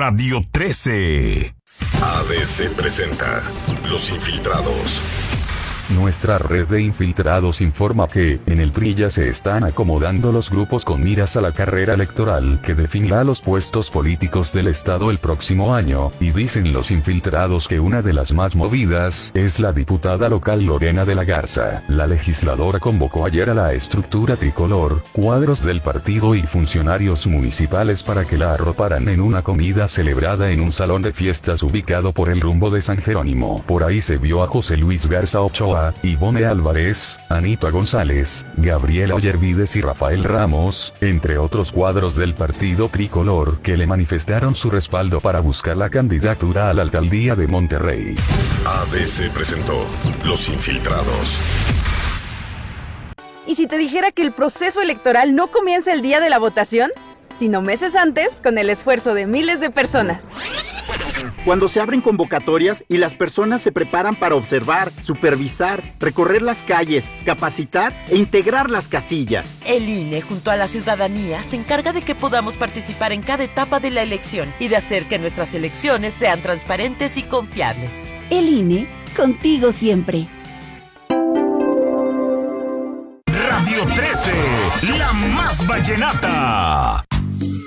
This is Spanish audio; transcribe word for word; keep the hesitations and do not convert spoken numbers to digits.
Radio trece. A D C presenta Los Infiltrados. Nuestra red de infiltrados informa que, en el P R I ya se están acomodando los grupos con miras a la carrera electoral que definirá los puestos políticos del Estado el próximo año, y dicen los infiltrados que una de las más movidas es la diputada local Lorena de la Garza. La legisladora convocó ayer a la estructura tricolor, cuadros del partido y funcionarios municipales para que la arroparan en una comida celebrada en un salón de fiestas ubicado por el rumbo de San Jerónimo. Por ahí se vio a José Luis Garza Ochoa, Ivonne Álvarez, Anita González, Gabriela Ollervides y Rafael Ramos, entre otros cuadros del partido tricolor que le manifestaron su respaldo para buscar la candidatura a la alcaldía de Monterrey. A D C presentó Los Infiltrados. ¿Y si te dijera que el proceso electoral no comienza el día de la votación, sino meses antes, con el esfuerzo de miles de personas? Cuando se abren convocatorias y las personas se preparan para observar, supervisar, recorrer las calles, capacitar e integrar las casillas. El I N E, junto a la ciudadanía, se encarga de que podamos participar en cada etapa de la elección y de hacer que nuestras elecciones sean transparentes y confiables. El I N E, contigo siempre. Radio trece, la más vallenata.